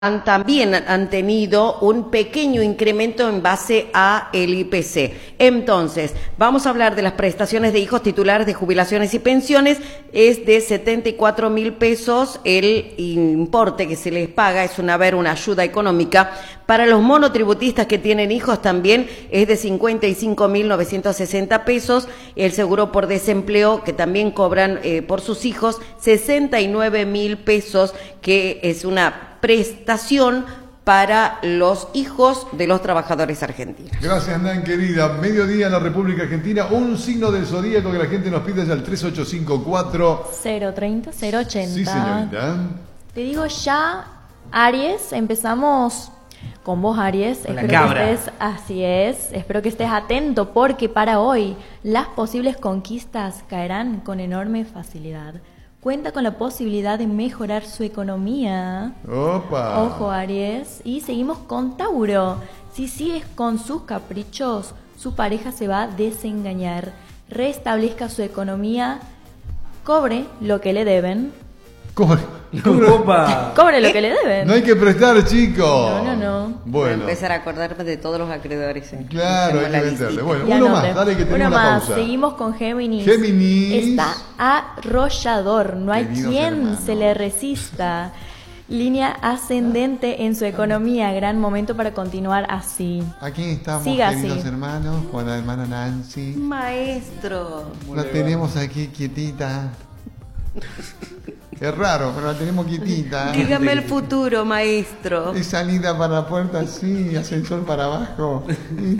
también han tenido un pequeño incremento en base a el IPC. Entonces, vamos a hablar de las prestaciones de hijos titulares de jubilaciones y pensiones. Es de 74.000 pesos el importe que se les paga, es una ayuda económica. Para los monotributistas que tienen hijos también es de 55.960 pesos. El seguro por desempleo que también cobran por sus hijos, 69.000 pesos, que es una prestación para los hijos de los trabajadores argentinos. Gracias, Nan, querida. Mediodía en la República Argentina. Un signo del zodíaco que la gente nos pide es el 3854 030 080. Sí, señorita. Te digo ya, Aries, empezamos con vos, Aries. La cabra. Así es, espero que estés atento porque para hoy las posibles conquistas caerán con enorme facilidad. Cuenta con la posibilidad de mejorar su economía. Opa. Ojo, Aries. Y seguimos con Tauro. Si sigues con sus caprichos, su pareja se va a desengañar. Restablezca su economía. Cobre lo que le deben. Opa. Cobre lo que le deben. No hay que prestar, chicos. No. Voy a Bueno. empezar a acordarme de todos los acreedores. Claro, hay Hacemos la que meterle. listita. Bueno, Y uno anote. más, dale que tenemos Uno una más. pausa. Seguimos con Géminis. Géminis. Está arrollador. No hay Queridos quien hermanos. se le resista. Línea ascendente en su economía. Gran momento para continuar así. Aquí estamos, Siga queridos así. hermanos, con la hermana Nancy. Maestro. La tenemos aquí quietita. Es raro, pero la tenemos quietita. Dígame el futuro, maestro. Y salida para la puerta así, ascensor para abajo. Y